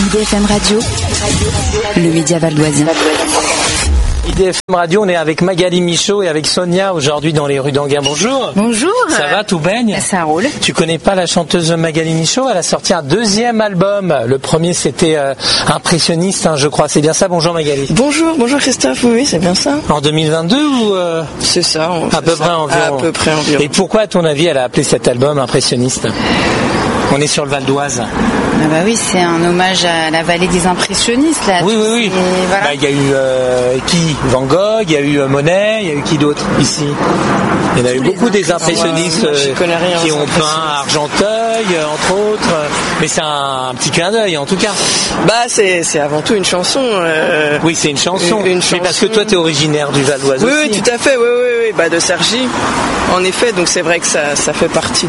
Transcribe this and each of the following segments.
IDFM Radio, le média valdoisien. IDFM Radio, on est avec Magali Michaud et avec Sonia aujourd'hui dans les rues d'Anguin. Bonjour. Bonjour. Ça va, tout baigne? Ça roule. Tu connais pas la chanteuse Magali Michaud? Elle a sorti un deuxième album. Le premier c'était Impressionniste, je crois. C'est bien ça? Bonjour Magali. Bonjour Christophe. Oui, c'est bien ça. En 2022 ou C'est ça. À peu près environ. À peu près environ. Et pourquoi, à ton avis, elle a appelé cet album Impressionniste? On est sur le Val d'Oise. Ah bah oui, c'est un hommage à la vallée des impressionnistes là. Oui. Voilà. Bah, il y a eu qui? Van Gogh, il y a eu Monet, il y a eu qui d'autre ici? Il y en a eu beaucoup des impressionnistes qui ont peint Argenteuil, entre autres. Mais c'est un petit clin d'œil en tout cas. Bah c'est avant tout une chanson. Oui, c'est une chanson. Une chanson. Mais parce que toi, tu es originaire du Val d'Oise aussi. Oui, tout à fait. Oui. Bah de Cergy. En effet, donc c'est vrai que ça fait partie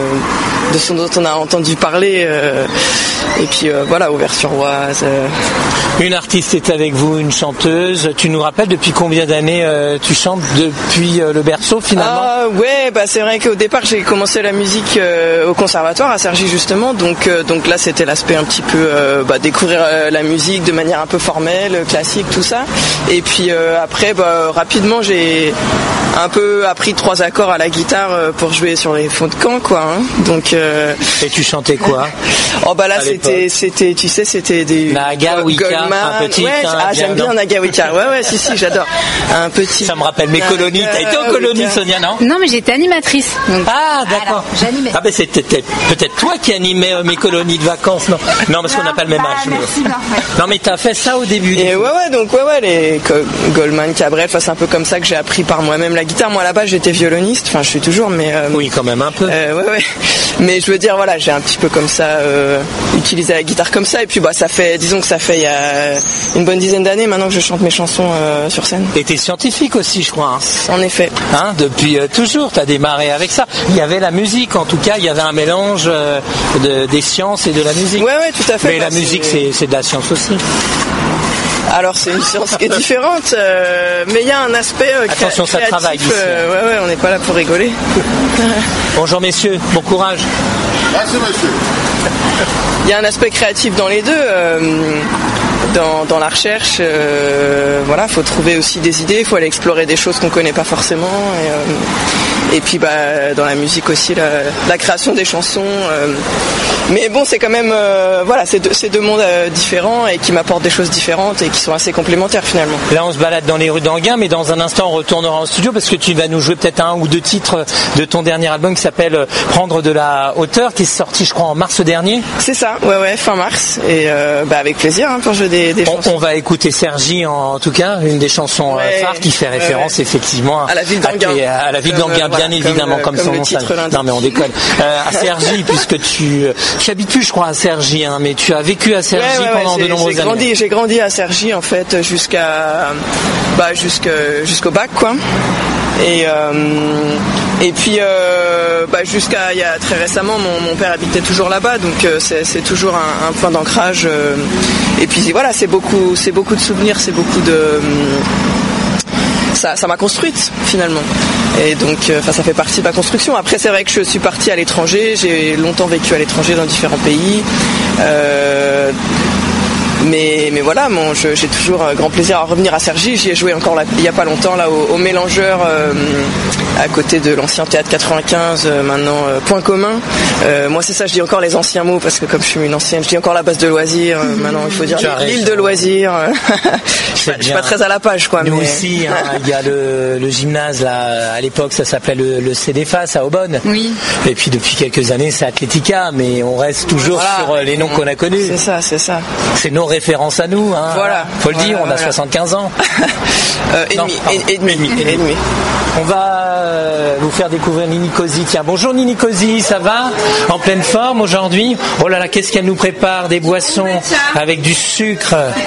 de ce dont on a entendu parler. Et puis voilà, Auvers-sur-Oise. Une artiste est avec vous, une chanteuse. Tu nous rappelles depuis combien d'années tu chantes? Depuis le berceau finalement? Ouais, bah c'est vrai qu'au départ j'ai commencé la musique au conservatoire à Cergy justement. Donc là c'était l'aspect un petit peu découvrir la musique de manière un peu formelle, classique, tout ça. Et puis après rapidement j'ai un peu appris 3 accords à la guitare pour jouer sur les fonds de camp quoi. Donc et tu chantais quoi? Oh bah là c'était tu sais c'était des Naga Wicca, un petit. Ouais, j'aime bien Naga Wicca. Ouais, si j'adore. Un petit. Ça me rappelle mes colonies. T'as été aux colonies, Sonia, non? Non, mais j'étais animatrice. Donc, d'accord. J'animais. Ah ben c'était peut-être toi qui animais mes colonies de vacances, non? Non, parce qu'on n'a pas le même âge. Merci, non, mais t'as fait ça au début. Et donc les Goldman, Cabrel, c'est un peu comme ça que j'ai appris par moi-même la guitare. Moi là-bas j'étais violoniste, enfin je suis toujours, mais oui, quand même un peu. Ouais. Mais je veux dire voilà, j'ai un petit peu comme ça utilisé la guitare comme ça, et puis ça fait il y a une bonne dizaine d'années maintenant que je chante mes chansons sur scène. Et t'es scientifique aussi, je crois. En effet. Depuis toujours, t'as démarré avec ça. Il y avait la musique, en tout cas, il y avait un mélange des sciences et de la musique. Ouais, tout à fait. Mais la musique, c'est de la science aussi. Alors c'est une science qui est différente, mais il y a un aspect attention, créatif. Ça travaille ici. Ouais, on n'est pas là pour rigoler. Bonjour messieurs, bon courage. Merci monsieur. Il y a un aspect créatif dans les deux. Dans la recherche, faut trouver aussi des idées, il faut aller explorer des choses qu'on connaît pas forcément, et puis dans la musique aussi la création des chansons. Mais bon, c'est quand même c'est deux mondes différents et qui m'apportent des choses différentes et qui sont assez complémentaires finalement. Là, on se balade dans les rues d'Anguin, mais dans un instant, on retournera en studio parce que tu vas nous jouer peut-être 1 ou 2 titres de ton dernier album qui s'appelle Prendre de la hauteur, qui est sorti, je crois, en mars dernier. C'est ça, ouais, fin mars, et avec plaisir pour jouer des chansons. On va écouter Cergy en tout cas, une des chansons phares qui fait référence effectivement à la ville d'Anguin. À la ville d'Anguin, bien évidemment, comme son nom. Non mais on déconne. À Cergy, puisque tu habites plus, je crois, à Cergy, mais tu as vécu à Cergy pendant de nombreuses années. J'ai grandi à Cergy en fait jusqu'au bac quoi. Et puis jusqu'à il y a très récemment mon père habitait toujours là-bas, donc c'est toujours un point d'ancrage. Et puis voilà, c'est beaucoup de souvenirs, c'est beaucoup de ça m'a construite finalement, et donc ça fait partie de ma construction. Après c'est vrai que je suis partie à l'étranger, j'ai longtemps vécu à l'étranger dans différents pays. Mais voilà, j'ai toujours grand plaisir à revenir à Cergy. J'y ai joué encore il n'y a pas longtemps là au Mélangeur, à côté de l'ancien Théâtre 95, maintenant Point Commun. Moi c'est ça, je dis encore les anciens mots parce que comme je suis une ancienne, je dis encore la base de loisirs. Maintenant il faut dire l'île de loisirs. Je suis pas très à la page quoi. Nous aussi, il y a le gymnase là, à l'époque ça s'appelait le CDFAS à Aubonne. Oui. Et puis depuis quelques années c'est Athletica, mais on reste toujours sur les noms qu'on a connus. C'est ça. C'est nos références à nous. Voilà. Faut le dire, on a 75 ans. Et demi. On va vous faire découvrir Nini Cosi. Tiens, bonjour Nini Cosi, ça va? En pleine forme aujourd'hui? Oh là là, qu'est-ce qu'elle nous prépare? Des boissons avec du sucre.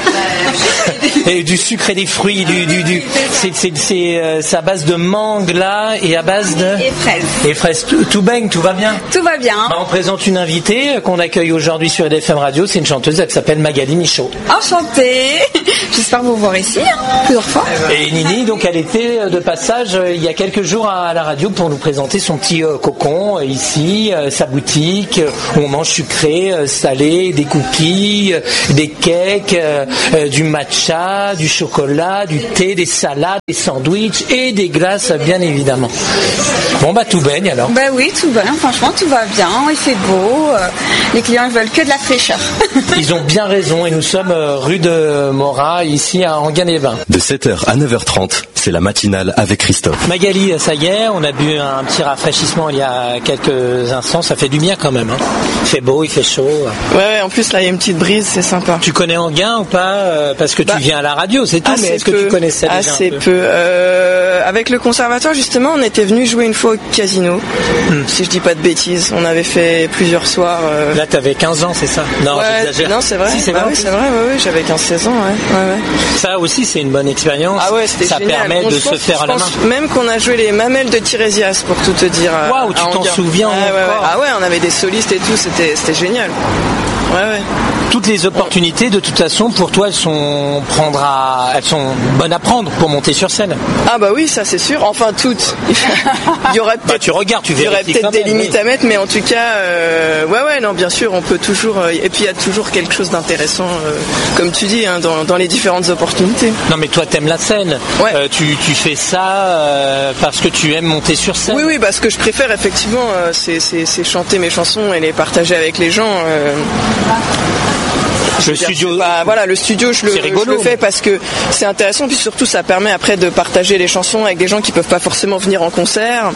Et du sucre et des fruits, c'est à base de mangue là et à base de... Et fraises. Et fraises, tout baigne, tout va bien. Tout va bien. On présente une invitée qu'on accueille aujourd'hui sur EDFM Radio, c'est une chanteuse, elle s'appelle Magali Michaud. Enchantée. J'espère vous voir ici, plusieurs fois. Et Nini, donc elle était de passage il y a quelques jours à la radio pour nous présenter son petit cocon ici, sa boutique où on mange sucré, salé, des cookies, des cakes, du matcha, du chocolat, du thé, des salades, des sandwichs et des glaces bien évidemment. Bon bah tout baigne alors. Bah oui, tout baigne, franchement tout va bien, il fait beau, les clients ils veulent que de la fraîcheur. Ils ont bien raison et nous sommes rue de Morat ici à Enghien-les-Bains. De 7h à 9h30, c'est la matinale avec Christophe. Magali, ça y est, on a bu un petit rafraîchissement il y a quelques instants, ça fait du bien quand même. Hein. Il fait beau, il fait chaud. Ouais, en plus là il y a une petite brise, c'est sympa. Tu connais Enghien ou pas parce que tu viens à la radio, c'est tout, mais est-ce que tu connaissais déjà assez peu. Avec le conservatoire justement, on était venu jouer une fois au casino, si je dis pas de bêtises. On avait fait plusieurs soirs. Là t'avais 15 ans, c'est ça? Non, j'exagère. Non, c'est vrai. Si, c'est vrai. Oui, c'est vrai, ouais, j'avais 15-16 ans, ouais. Ça aussi c'est une bonne expérience. Ah ouais, c'était ça génial. Permet de se faire à la main. Même qu'on a joué les mamelles de Tirésias pour tout te dire. Waouh, tu t'en souviens encore? Ah ouais, on avait des solistes et tout, c'était génial. Ouais. Toutes les opportunités, de toute façon, pour toi, elles sont bonnes à prendre pour monter sur scène. Ah bah oui, ça c'est sûr. Enfin toutes. Il y aurait peut-être. Tu regardes, tu vérifies. Il y aurait peut-être des limites à mettre, mais en tout cas, non, bien sûr, on peut toujours. Et puis il y a toujours quelque chose d'intéressant, comme tu dis, hein, dans les différentes opportunités. Non, mais toi, t'aimes la scène. Ouais. Tu fais ça parce que tu aimes monter sur scène. Oui, parce que je préfère effectivement, c'est chanter mes chansons et les partager avec les gens. Le studio, le studio, je le fais parce que c'est intéressant, puis surtout ça permet après de partager les chansons avec des gens qui peuvent pas forcément venir en concert,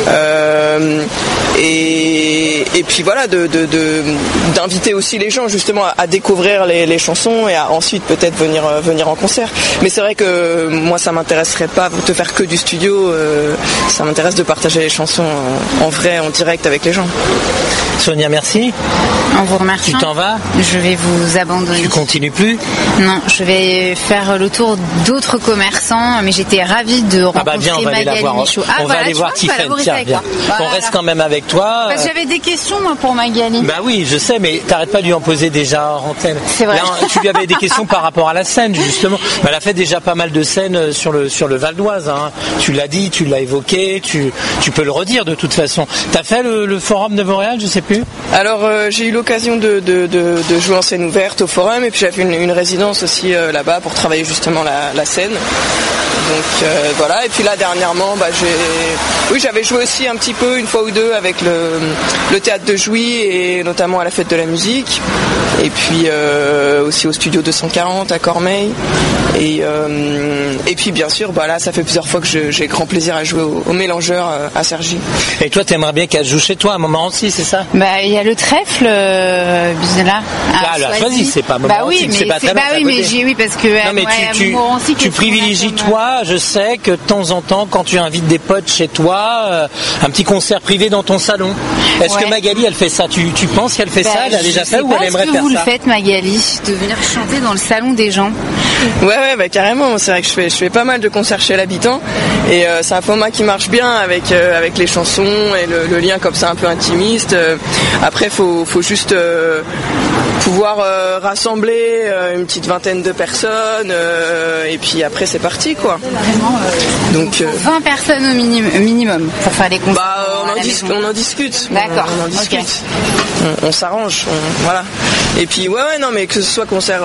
et puis voilà, d'inviter aussi les gens justement à découvrir les chansons et à ensuite peut-être venir en concert. Mais c'est vrai que moi ça m'intéresserait pas de faire que du studio, ça m'intéresse de partager les chansons en vrai, en direct avec les gens. Sonia, merci. On vous remercie. Tu t'en vas? Je vais vous abandonner. Tu continues plus? Non, je vais faire le tour d'autres commerçants, mais j'étais ravie de rencontrer Magali Michaud. On va aller voir Tiffany. Tiens, viens. On reste quand même avec toi. Parce que j'avais des questions moi, pour Magali. Bah oui, je sais, mais t'arrêtes pas de lui en poser déjà en antenne. C'est vrai. Là, tu lui avais des questions par rapport à la scène, justement. Bah, elle a fait déjà pas mal de scènes sur le Val d'Oise. Hein. Tu l'as dit, tu l'as évoqué, tu peux le redire de toute façon. T'as fait le Forum de Montréal, je sais plus. Alors j'ai eu l'occasion de jouer en scène ouverte au Forum, et puis j'avais fait une résidence aussi là-bas pour travailler justement la scène. Donc voilà, et puis là dernièrement j'avais joué aussi un petit peu, une fois ou deux, avec le théâtre de Jouy et notamment à la Fête de la Musique, et puis aussi au Studio 240 à Cormeilles, et puis bien sûr là ça fait plusieurs fois que j'ai grand plaisir à jouer au Mélangeur à Cergy. Et toi t'aimerais bien qu'elle joue chez toi à un moment aussi, c'est ça? Bah il y a le trèfle là. Elle a choisi, c'est pas Montmorency, c'est pas tellement. Oui, parce que non, mais tu privilégies toi. Je sais que de temps en temps, quand tu invites des potes chez toi, un petit concert privé dans ton salon. Est-ce que Magali, elle fait ça? Tu penses qu'elle fait ça? Elle a déjà fait ou elle aimerait faire ça? Est-ce que vous le faites, Magali, de venir chanter dans le salon des gens? Ouais, carrément. C'est vrai que je fais pas mal de concerts chez l'habitant, et c'est un format qui marche bien avec les chansons et le lien comme ça un peu intimiste. Après, faut juste pouvoir rassembler une petite vingtaine de personnes, et puis après c'est parti quoi. Donc 20 personnes au minimum pour faire des concerts. On en discute. D'accord. On en discute. Okay. On s'arrange. Voilà. Et puis mais que ce soit concert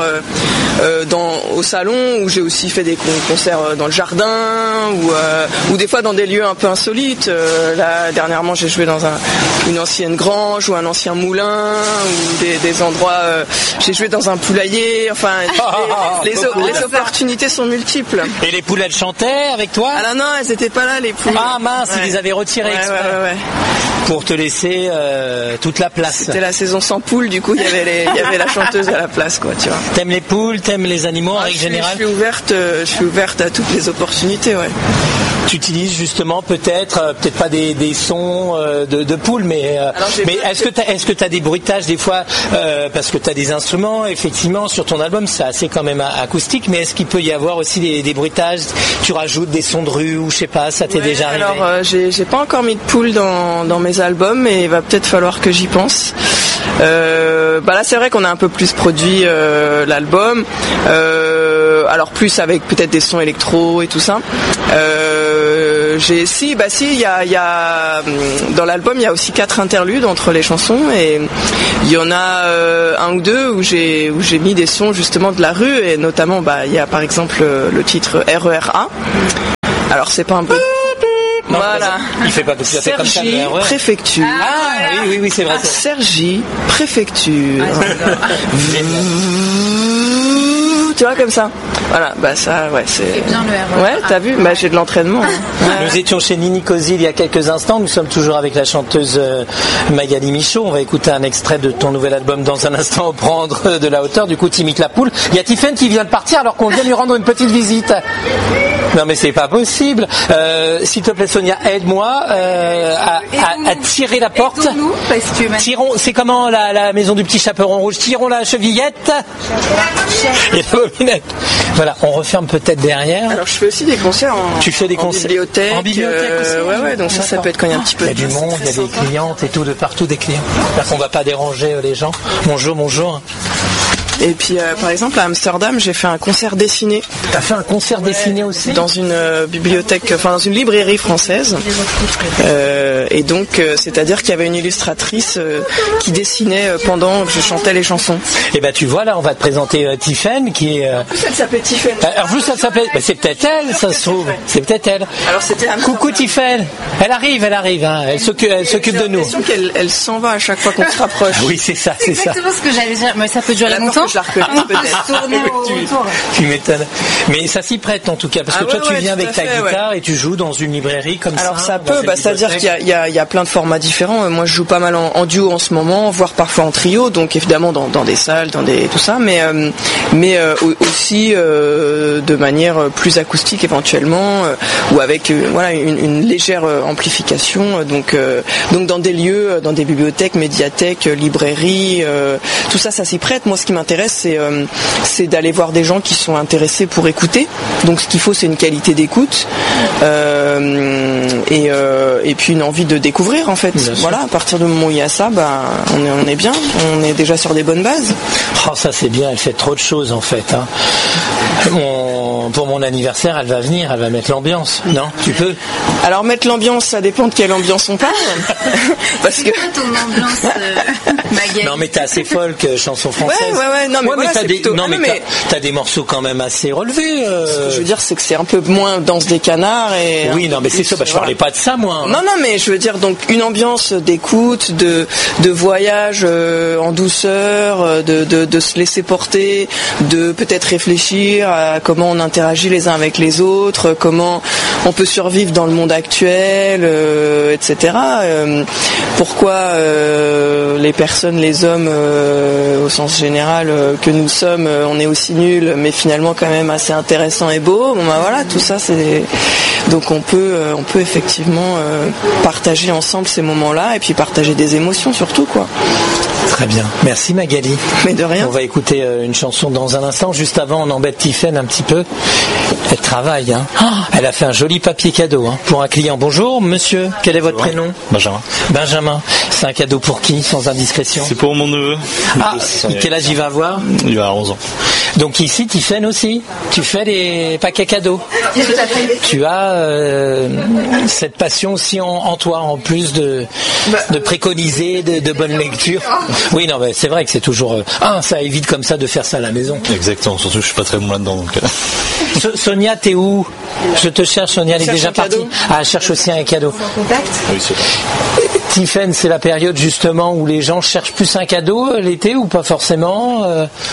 au salon, où j'ai aussi fait des concerts dans le jardin, ou des fois dans des lieux un peu insolites. Là dernièrement j'ai joué dans une ancienne grange ou un ancien moulin, ou des endroits. J'ai joué dans un poulailler. Enfin, les opportunités sont multiples. Et les poules, elles chantaient avec toi? Ah non, elles étaient pas là, les poules. Ah mince, ils les avaient retirées exprès. Ouais. pour te laisser toute la place. C'était la saison sans poules, du coup il y avait la chanteuse à la place, quoi, tu vois. T'aimes les poules, t'aimes les animaux en règle générale? Je suis ouverte à toutes les opportunités, ouais. Tu utilises justement peut-être pas des sons de poules, mais est-ce que tu as des bruitages des fois parce que tu as des instruments effectivement sur ton album, c'est assez quand même acoustique, mais est-ce qu'il peut y avoir aussi des bruitages, tu rajoutes des sons de rue ou je sais pas, ça t'est déjà arrivé? Alors j'ai pas encore mis de poules dans mes albums, mais il va peut-être falloir que j'y pense. Là c'est vrai qu'on a un peu plus produit l'album, alors plus avec peut-être des sons électro et tout ça. Il y a dans l'album il y a aussi 4 interludes entre les chansons, et il y en a un ou deux où j'ai mis des sons justement de la rue, et notamment il y a par exemple le titre RERA. Alors c'est pas un peu... Non, voilà. Il fait pas tout à fait comme ça. Cergy, préfecture. Ah oui, c'est vrai. Cergy, préfecture. Tu vois, comme ça. Voilà, ça, ouais, c'est bien le RER. Ouais, t'as vu, j'ai de l'entraînement. Nous étions chez Nini Cosil il y a quelques instants. Nous sommes toujours avec la chanteuse Magali Michaud. On va écouter un extrait de ton nouvel album dans un instant, au prendre de la hauteur. Du coup, t'imites la poule. Il y a Tiffen qui vient de partir alors qu'on vient lui rendre une petite visite. Non, mais c'est pas possible. S'il te plaît, Sonia, aide-moi à tirer la porte. Aidons-nous, parce que tirons, c'est comment la maison du petit chaperon rouge? Tirons la chevillette. Et la bobinette. Voilà, on referme peut-être derrière. Alors je fais aussi des concerts en bibliothèque. En bibliothèque aussi. Ouais, donc ça peut être quand il y a un petit peu. Il y a du monde, il y a des clientes et tout, de partout des clients. Parce qu'on va pas déranger les gens. Bonjour. Et puis par exemple à Amsterdam, j'ai fait un concert dessiné. T'as fait un concert dessiné aussi? Dans une bibliothèque, dans une librairie française. Et donc c'est-à-dire qu'il y avait une illustratrice qui dessinait pendant que je chantais les chansons. Et tu vois, là on va te présenter Tiffen qui est... En plus elle s'appelait Tiffen. En plus elle s'appelait... c'est peut-être elle, ça se trouve. C'est peut-être elle. Alors c'était Coucou Tiffen. Elle arrive. Hein. Elle s'occupe de nous. J'ai l'impression qu'elle s'en va à chaque fois qu'on se rapproche. Oui, c'est ça. C'est exactement ce que j'allais dire. Mais ça peut durer longtemps. Je la reconnais peut-être. Tu m'étonnes. Mais ça s'y prête en tout cas, parce que toi tu viens avec ta guitare et tu joues dans une librairie comme ça. Alors ça peut, c'est-à-dire qu'il y a plein de formats différents. Moi je joue pas mal en duo en ce moment, voire parfois en trio, donc évidemment dans des salles, tout ça, mais aussi de manière plus acoustique éventuellement, ou avec une légère amplification. Donc dans des lieux, dans des bibliothèques, médiathèques, librairies, tout ça s'y prête. Moi, ce qui m'intéresse, c'est d'aller voir des gens qui sont intéressés pour écouter. Donc, ce qu'il faut, c'est une qualité d'écoute et puis une envie de découvrir, en fait. Voilà, à partir du moment où il y a ça, on est bien. On est déjà sur des bonnes bases. Oh, ça, c'est bien. Elle fait trop de choses, en fait. Hein. Pour mon anniversaire, elle va venir, elle va mettre l'ambiance. Non, tu peux? Alors, mettre l'ambiance, ça dépend de quelle ambiance on parle. Parce que ton ambiance, Magali. Non, mais t'es assez folk, chanson française. Ouais. Non, mais t'as des morceaux quand même assez relevés. Ce que je veux dire, c'est que c'est un peu moins danse des canards et. Oui, non, mais c'est ça. Je parlais pas de ça, moi. Non, mais je veux dire donc une ambiance d'écoute, de voyage en douceur, de se laisser porter, de peut-être réfléchir à comment on interagit les uns avec les autres, comment on peut survivre dans le monde actuel, etc. Pourquoi les personnes, les hommes, au sens général que nous sommes, on est aussi nuls, mais finalement quand même assez intéressant et beau. Voilà, tout ça, c'est donc on peut effectivement partager ensemble ces moments-là et puis partager des émotions surtout, quoi. Très bien, merci Magali. Mais de rien. On va écouter une chanson dans un instant. Juste avant, on embête Tiffen un petit peu. Elle travaille, hein. Elle a fait un joli papier cadeau pour un client. Bonjour monsieur, quel est votre prénom? Benjamin. C'est un cadeau pour qui, sans indiscrétion? C'est pour mon neveu. Quel âge il va avoir? Il va avoir 11 ans. Donc ici, Tiffen aussi, tu fais des paquets cadeaux. Tu as cette passion aussi en toi, en plus de préconiser de bonnes lectures. Oui, non, mais c'est vrai que c'est toujours... ça évite comme ça de faire ça à la maison. Exactement, surtout que je suis pas très bon là-dedans. Donc... Sonia, t'es où? Je te cherche, Sonia, elle est déjà partie. Elle cherche aussi un cadeau. Oui, c'est ça. Tiffen, c'est la période justement où les gens cherchent plus un cadeau l'été ou pas forcément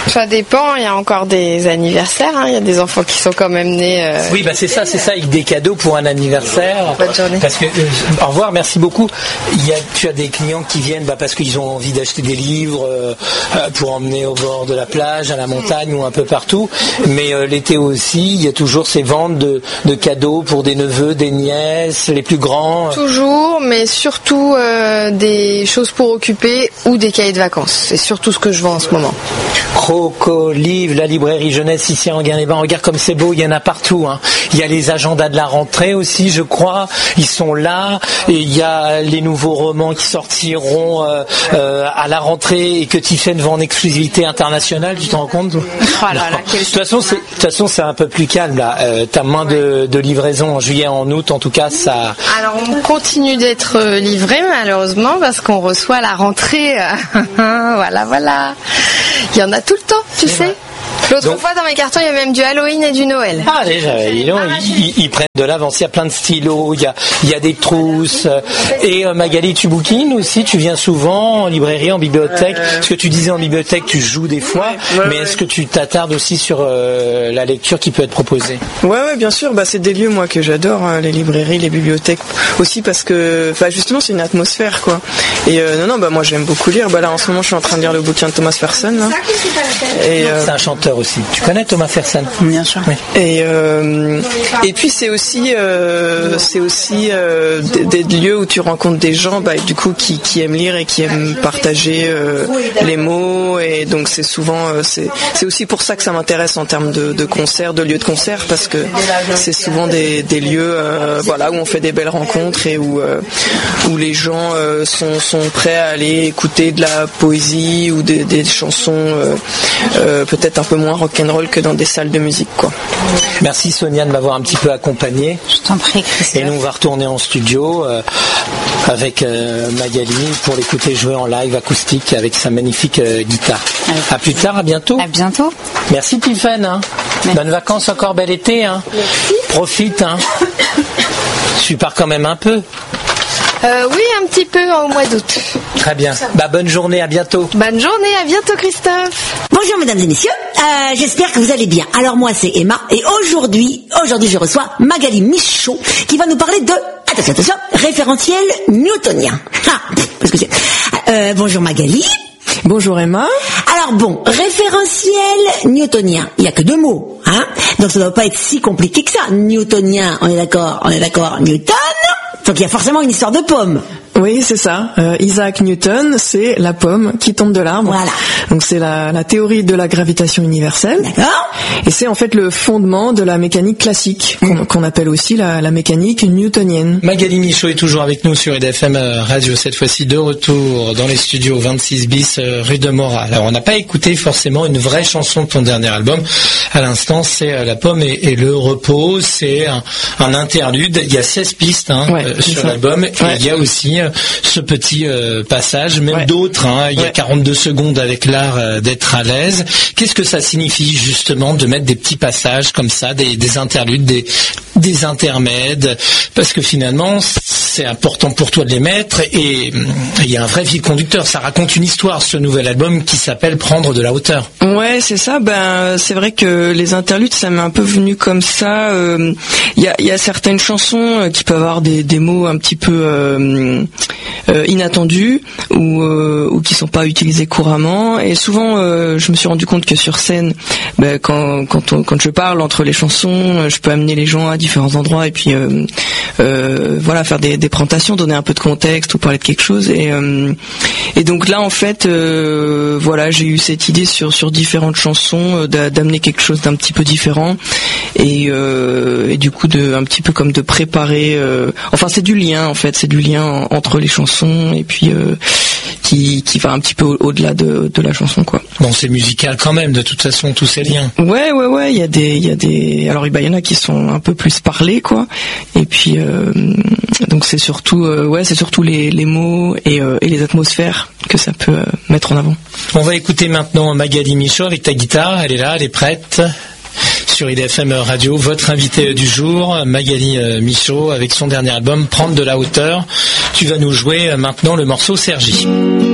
Ça dépend, il y a encore des anniversaires, il y a des enfants qui sont quand même nés. Oui, c'est ça, avec des cadeaux pour un anniversaire. Bonne journée. Parce que, au revoir, merci beaucoup. Tu as des clients qui viennent parce qu'ils ont envie d'acheter des livres pour emmener au bord de la plage, à la montagne ou un peu partout. Mais l'été aussi, il y a toujours ces ventes de cadeaux pour des neveux, des nièces, les plus grands. Toujours, mais surtout des choses pour occuper ou des cahiers de vacances. C'est surtout ce que je vends en ce moment. Croco, Livre, la librairie jeunesse ici à Enghien-les-Bains. Regarde comme c'est beau, il y en a partout. Il y a les agendas de la rentrée aussi, je crois. Ils sont là. Et il y a les nouveaux romans qui sortiront à la rentrée et que Tiphaine vend en exclusivité internationale. Tu te rends compte? De toute façon, c'est un peu plus calme là. T'as moins de livraison en juillet, en août, en tout cas ça. Alors on continue d'être livré malheureusement parce qu'on reçoit à la rentrée. Voilà. Il y en a tout le temps, tu sais. L'autre fois, dans mes cartons, il y a même du Halloween et du Noël. Ah, déjà, ils prennent de l'avance. Il y a plein de stylos, il y a des trousses. Et Magali, tu bouquines aussi? Tu viens souvent en librairie, en bibliothèque? Ce que tu disais en bibliothèque, tu joues des fois. Mais est-ce que tu t'attardes aussi sur la lecture qui peut être proposée? Ouais, bien sûr. C'est des lieux, moi, que j'adore, les librairies, les bibliothèques. Aussi parce que, justement, c'est une atmosphère, quoi. Et moi, j'aime beaucoup lire. Là, en ce moment, je suis en train de lire le bouquin de Thomas Fersen. Là. C'est un chanteur aussi. Tu connais Thomas Fersen? Bien sûr. Oui. Et puis c'est aussi des lieux où tu rencontres des gens du coup qui aiment lire et qui aiment partager les mots, et donc c'est souvent c'est aussi pour ça que ça m'intéresse en termes de concerts, de lieux de concert, parce que c'est souvent des lieux où on fait des belles rencontres et où les gens sont prêts à aller écouter de la poésie ou des chansons peut-être un peu moins rock'n'roll que dans des salles de musique, quoi. Merci Sonia de m'avoir un petit peu accompagné. Je t'en prie, Christophe. Et nous on va retourner en studio avec Magali pour l'écouter jouer en live acoustique avec sa magnifique guitare. À plus tard, à bientôt. À bientôt. Merci Tiphaine. Bonnes vacances, encore bel été. Merci. Profite. Tu pars quand même un peu. Oui, un petit peu au mois d'août. Très bien. Bonne journée, à bientôt. Bonne journée, à bientôt Christophe. Bonjour mesdames et messieurs, j'espère que vous allez bien. Alors moi c'est Emma et aujourd'hui je reçois Magali Michaud qui va nous parler de, attention, référentiel newtonien. Parce que c'est... bonjour Magali. Bonjour Emma. Alors référentiel newtonien, il n'y a que 2 mots, donc ça ne doit pas être si compliqué que ça. Newtonien, on est d'accord, Newton, donc il y a forcément une histoire de pomme. Oui, c'est ça. Isaac Newton, c'est la pomme qui tombe de l'arbre. Voilà. Donc c'est la théorie de la gravitation universelle. D'accord. Et c'est en fait le fondement de la mécanique classique, qu'on appelle aussi la mécanique newtonienne. Magali Michaud est toujours avec nous sur EDFM Radio, cette fois-ci de retour dans les studios 26 bis rue de Morat. Alors on n'a pas écouté forcément une vraie chanson de ton dernier album. À l'instant, c'est La pomme et le repos. C'est un interlude. Il y a 16 pistes sur l'album. Et il y a aussi ce petit passage, même d'autres. Il y a 42 secondes avec l'art d'être à l'aise. Qu'est-ce que ça signifie justement de mettre des petits passages comme ça, des interludes, des intermèdes? Parce que finalement, c'est important pour toi de les mettre et il y a un vrai fil conducteur. Ça raconte une histoire, ce nouvel album qui s'appelle Prendre de la hauteur. Ouais, c'est ça. C'est vrai que les interludes, ça m'est un peu venu comme ça. Il y a certaines chansons qui peuvent avoir des mots un petit peu inattendus ou qui sont pas utilisés couramment. Et souvent, je me suis rendu compte que sur scène, quand je parle entre les chansons, je peux amener les gens à différents endroits et puis faire des présentations, donner un peu de contexte ou parler de quelque chose. Et donc là, en fait, j'ai eu cette idée sur différentes chansons d'amener quelque chose d'un petit peu différent et du coup un petit peu comme de préparer. C'est du lien en fait, c'est du lien entre les chansons et puis qui va un petit peu au-delà de la chanson, quoi. Bon, c'est musical quand même, de toute façon, tous ces liens. Ouais, il y a des. Alors, il y en a qui sont un peu plus parlés, quoi. Et puis, donc c'est surtout les mots et les atmosphères que ça peut mettre en avant. On va écouter maintenant Magali Michaud avec ta guitare. Elle est là, elle est prête. Sur IDFM Radio, votre invité du jour, Magali Michaud, avec son dernier album, Prendre de la hauteur. Tu vas nous jouer maintenant le morceau Sergi.